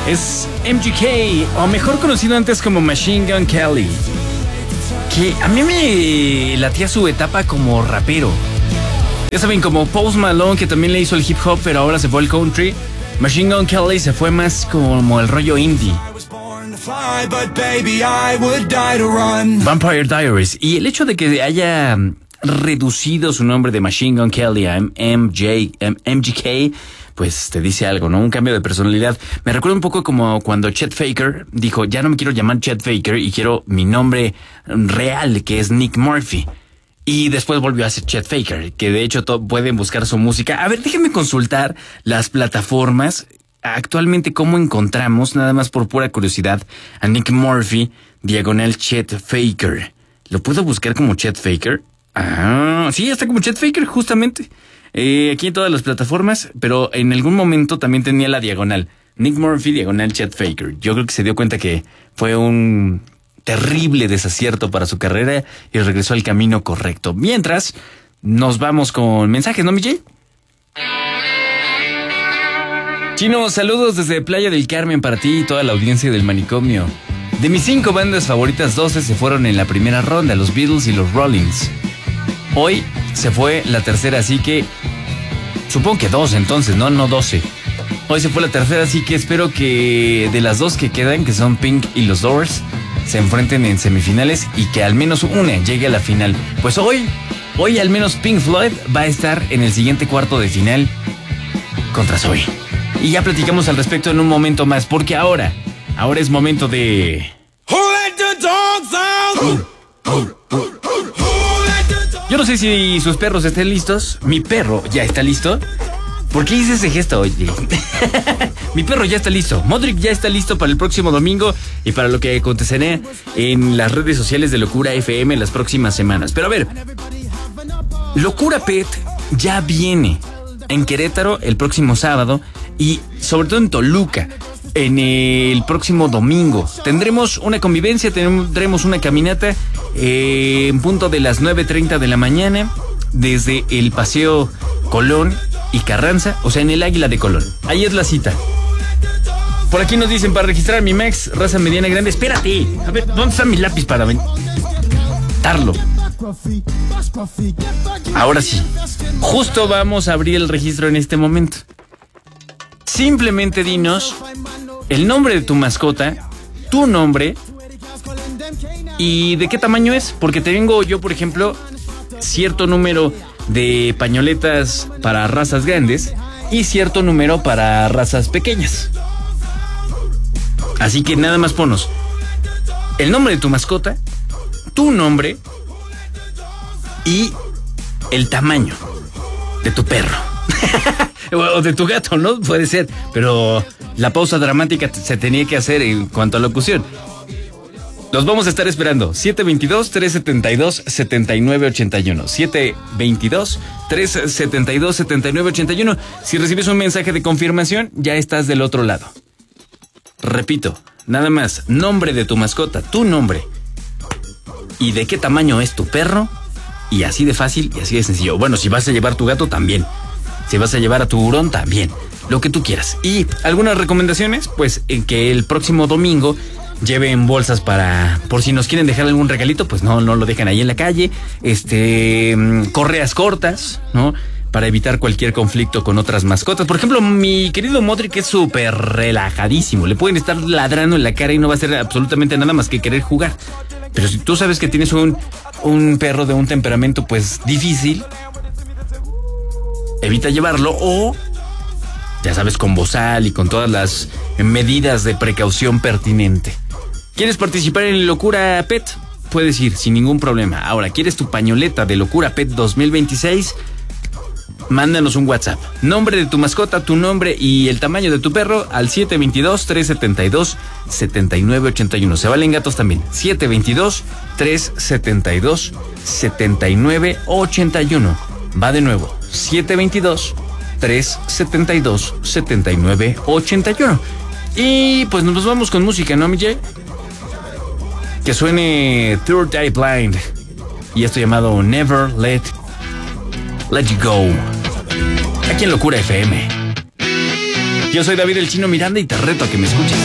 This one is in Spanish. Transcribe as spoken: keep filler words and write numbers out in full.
Es M G K, o mejor conocido antes como Machine Gun Kelly, que a mí me latía su etapa como rapero. Ya saben, como Post Malone, que también le hizo el hip hop, pero ahora se fue al country. Machine Gun Kelly se fue más como el rollo indie. Vampire Diaries. Y el hecho de que haya reducido su nombre de Machine Gun Kelly a M J, M G K, pues te dice algo, ¿no? Un cambio de personalidad. Me recuerda un poco como cuando Chet Faker dijo, ya no me quiero llamar Chet Faker y quiero mi nombre real, que es Nick Murphy. Y después volvió a ser Chet Faker, que de hecho to- pueden buscar su música. A ver, déjenme consultar las plataformas. Actualmente, ¿cómo encontramos, nada más por pura curiosidad, a Nick Murphy, diagonal Chet Faker? ¿Lo puedo buscar como Chet Faker? Ah, sí, está como Chet Faker, justamente. Eh, aquí en todas las plataformas, pero en algún momento también tenía la diagonal. Nick Murphy, diagonal Chet Faker. Yo creo que se dio cuenta que fue un terrible desacierto para su carrera y regresó al camino correcto. Mientras, nos vamos con mensajes, ¿no, mi Jay? Chino, saludos desde Playa del Carmen para ti y toda la audiencia del manicomio. De mis cinco bandas favoritas, doce se fueron en la primera ronda, los Beatles y los Rollins. Hoy se fue la tercera, así que supongo que dos entonces, no, no doce. Hoy se fue la tercera, así que espero que de las dos que quedan, que son Pink y los Doors, se enfrenten en semifinales y que al menos una llegue a la final. Pues hoy, hoy al menos Pink Floyd va a estar en el siguiente cuarto de final contra Zoe. Y ya platicamos al respecto en un momento más, porque ahora, ahora es momento de... Yo no sé si sus perros estén listos. Mi perro ya está listo. ¿Por qué hice ese gesto, oye? Mi perro ya está listo. Modric ya está listo para el próximo domingo y para lo que acontecerá en las redes sociales de Locura F M en las próximas semanas. Pero a ver, Locura Pet ya viene en Querétaro el próximo sábado y sobre todo en Toluca en el próximo domingo. Tendremos una convivencia, tendremos una caminata eh, en punto de las nueve treinta de la mañana desde el Paseo Colón y Carranza, o sea, en el Águila de Colón. Ahí es la cita. Por aquí nos dicen, para registrar mi Max, raza mediana grande. Espérate, a ver, ¿dónde está mi lápiz para darlo? Ahora sí, justo vamos a abrir el registro en este momento. Simplemente dinos el nombre de tu mascota, tu nombre y de qué tamaño es, porque tengo yo, por ejemplo, cierto número de pañoletas para razas grandes y cierto número para razas pequeñas. Así que nada más ponos el nombre de tu mascota, tu nombre y el tamaño de tu perro. O de tu gato, ¿no? Puede ser, pero la pausa dramática se tenía que hacer en cuanto a locución. Los vamos a estar esperando. siete dos dos, tres siete dos, siete nueve ocho uno. siete dos dos, tres siete dos, siete nueve ocho uno. Si recibes un mensaje de confirmación, ya estás del otro lado. Repito, nada más, nombre de tu mascota, tu nombre. Y de qué tamaño es tu perro. Y así de fácil y así de sencillo. Bueno, si vas a llevar tu gato, también. Si vas a llevar a tu hurón, también. Lo que tú quieras. Y algunas recomendaciones, pues en que el próximo domingo lleven bolsas para, por si nos quieren dejar algún regalito, pues no, no lo dejan ahí en la calle. Este, correas cortas, ¿no? Para evitar cualquier conflicto con otras mascotas. Por ejemplo, mi querido Modric es súper relajadísimo. Le pueden estar ladrando en la cara y no va a hacer absolutamente nada más que querer jugar. Pero si tú sabes que tienes un, un perro de un temperamento, pues, difícil, evita llevarlo o, ya sabes, con bozal y con todas las medidas de precaución pertinente. ¿Quieres participar en Locura Pet? Puedes ir sin ningún problema. Ahora, ¿quieres tu pañoleta de Locura Pet dos mil veintiséis? Mándanos un WhatsApp. Nombre de tu mascota, tu nombre y el tamaño de tu perro al siete dos dos, tres siete dos, siete nueve ocho uno. Se valen gatos también. siete dos dos, tres siete dos, siete nueve ocho uno. Va de nuevo. siete dos dos, tres siete dos, siete nueve ocho uno. Y pues nos vamos con música, ¿no, mi Jay? Que suene Third Eye Blind y esto llamado Never Let Let You Go, aquí en Locura F M. Yo soy David el Chino Miranda y te reto a que me escuches.